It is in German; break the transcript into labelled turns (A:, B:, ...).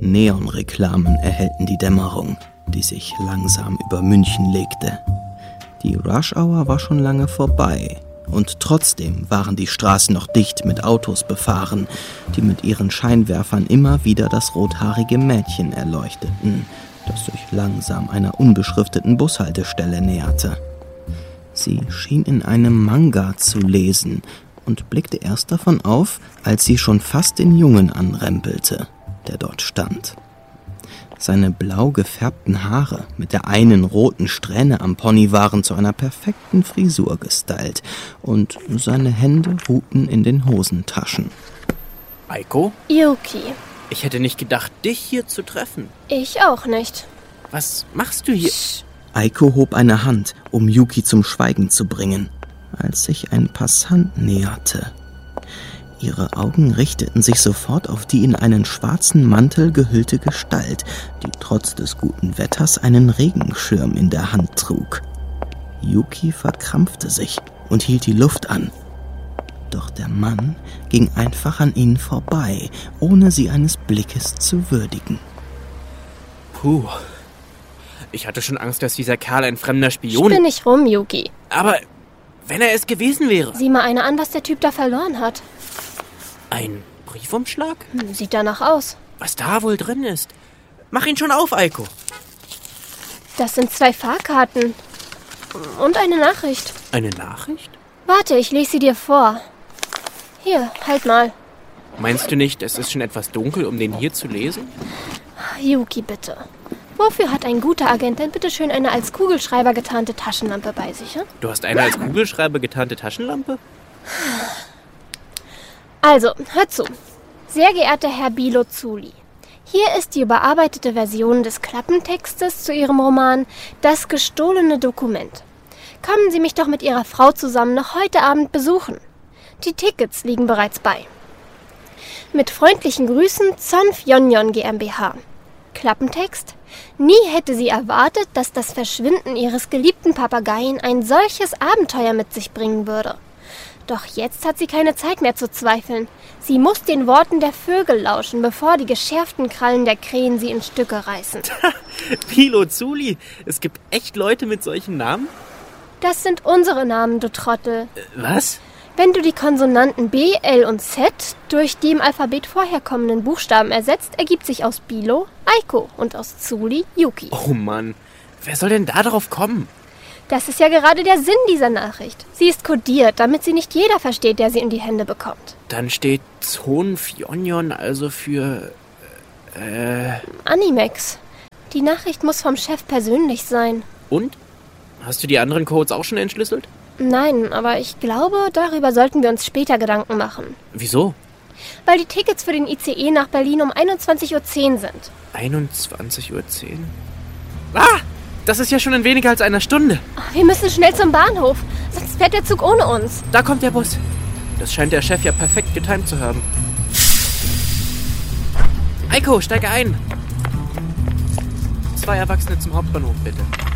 A: Neonreklamen erhellten die Dämmerung, die sich langsam über München legte. Die Rush-Hour war schon lange vorbei. Und trotzdem waren die Straßen noch dicht mit Autos befahren, die mit ihren Scheinwerfern immer wieder das rothaarige Mädchen erleuchteten, das sich langsam einer unbeschrifteten Bushaltestelle näherte. Sie schien in einem Manga zu lesen und blickte erst davon auf, als sie schon fast den Jungen anrempelte, der dort stand. Seine blau gefärbten Haare mit der einen roten Strähne am Pony waren zu einer perfekten Frisur gestylt und seine Hände ruhten in den Hosentaschen.
B: Aiko?
C: Yuki.
B: Ich hätte nicht gedacht, dich hier zu treffen.
C: Ich auch nicht.
B: Was machst du hier?
A: Aiko hob eine Hand, um Yuki zum Schweigen zu bringen, als sich ein Passant näherte. Ihre Augen richteten sich sofort auf die in einen schwarzen Mantel gehüllte Gestalt, die trotz des guten Wetters einen Regenschirm in der Hand trug. Yuki verkrampfte sich und hielt die Luft an. Doch der Mann ging einfach an ihnen vorbei, ohne sie eines Blickes zu würdigen.
B: Puh. Ich hatte schon Angst, dass dieser Kerl ein fremder Spion...
C: Spinn nicht rum, Yuki.
B: Aber wenn er es gewesen wäre...
C: Sieh mal einer an, was der Typ da verloren hat.
B: Ein Briefumschlag?
C: Sieht danach aus.
B: Was da wohl drin ist? Mach ihn schon auf, Aiko.
C: Das sind 2 Fahrkarten. Und eine Nachricht.
B: Eine Nachricht?
C: Warte, ich lese sie dir vor. Hier, halt mal.
B: Meinst du nicht, es ist schon etwas dunkel, um den hier zu lesen?
C: Yuki, bitte. Wofür hat ein guter Agent denn bitte schön eine als Kugelschreiber getarnte Taschenlampe bei sich? Hm?
B: Du hast eine als Kugelschreiber getarnte Taschenlampe?
C: Also, hör zu. Sehr geehrter Herr Bilo-Zuli, hier ist die überarbeitete Version des Klappentextes zu Ihrem Roman »Das gestohlene Dokument«. Kommen Sie mich doch mit Ihrer Frau zusammen noch heute Abend besuchen. Die Tickets liegen bereits bei. Mit freundlichen Grüßen, Zonf Jonjon GmbH. Klappentext: Nie hätte sie erwartet, dass das Verschwinden ihres geliebten Papageien ein solches Abenteuer mit sich bringen würde. Doch jetzt hat sie keine Zeit mehr zu zweifeln. Sie muss den Worten der Vögel lauschen, bevor die geschärften Krallen der Krähen sie in Stücke reißen.
B: Bilo-Zuli, es gibt echt Leute mit solchen Namen?
C: Das sind unsere Namen, du Trottel.
B: Was?
C: Wenn du die Konsonanten B, L und Z durch die im Alphabet vorher kommenden Buchstaben ersetzt, ergibt sich aus Bilo Aiko und aus Zuli Yuki.
B: Oh Mann, wer soll denn da drauf kommen?
C: Das ist ja gerade der Sinn dieser Nachricht. Sie ist kodiert, damit sie nicht jeder versteht, der sie in die Hände bekommt.
B: Dann steht Zonf Jonjon also für...
C: Animex. Die Nachricht muss vom Chef persönlich sein.
B: Und? Hast du die anderen Codes auch schon entschlüsselt?
C: Nein, aber ich glaube, darüber sollten wir uns später Gedanken machen.
B: Wieso?
C: Weil die Tickets für den ICE nach Berlin um 21:10 Uhr sind.
B: 21:10 Uhr? Ah! Das ist ja schon in weniger als einer Stunde.
C: Wir müssen schnell zum Bahnhof, sonst fährt der Zug ohne uns.
B: Da kommt der Bus. Das scheint der Chef ja perfekt getimt zu haben. Aiko, steige ein. 2 Erwachsene zum Hauptbahnhof, bitte.